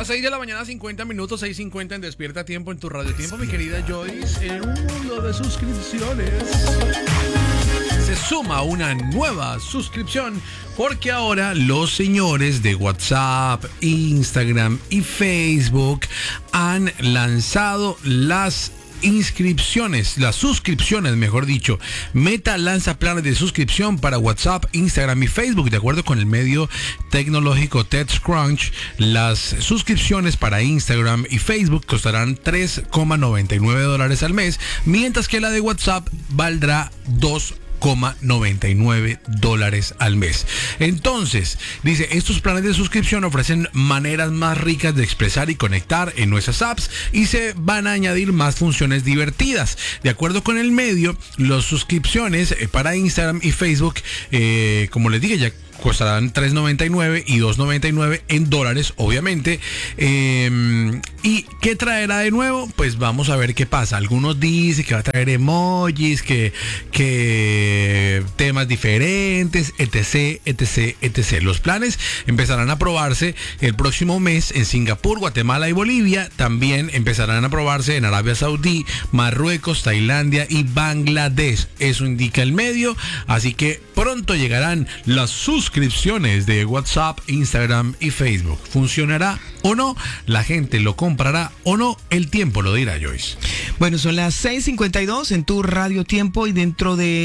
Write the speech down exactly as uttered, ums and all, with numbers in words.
seis de la mañana, cincuenta minutos, seis cincuenta en Despierta Tiempo en tu Radio Tiempo, mi querida Joyce. En un mundo de suscripciones se suma una nueva suscripción porque ahora los señores de WhatsApp, Instagram y Facebook han lanzado las inscripciones, las suscripciones, mejor dicho. Meta lanza planes de suscripción para WhatsApp, Instagram y Facebook. De acuerdo con el medio tecnológico TechCrunch, las suscripciones para Instagram y Facebook costarán tres coma noventa y nueve dólares al mes, mientras que la de WhatsApp valdrá dos coma noventa y nueve dólares al mes. Entonces, dice, estos planes de suscripción ofrecen maneras más ricas de expresar y conectar en nuestras apps y se van a añadir más funciones divertidas. De acuerdo con el medio, las suscripciones para Instagram y Facebook, eh, como les dije, ya costarán tres noventa y nueve y dos noventa y nueve en dólares, obviamente. Eh, ¿Y qué traerá de nuevo? Pues vamos a ver qué pasa. Algunos dicen que va a traer emojis, que, que temas diferentes, etc, etc, etc. Los planes empezarán a probarse el próximo mes en Singapur, Guatemala y Bolivia. También empezarán a probarse en Arabia Saudí, Marruecos, Tailandia y Bangladesh. Eso indica el medio. Así que pronto llegarán las suscripciones de WhatsApp, Instagram y Facebook. ¿Funcionará o no? ¿La gente lo comprará o no? El tiempo lo dirá, Joyce. Bueno, son las seis cincuenta y dos en tu Radio Tiempo y dentro de